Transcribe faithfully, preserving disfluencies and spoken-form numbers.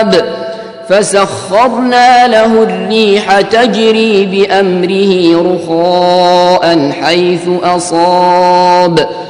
سحاب فسخرنا له الريح تجري بأمره رخاء حيث أصاب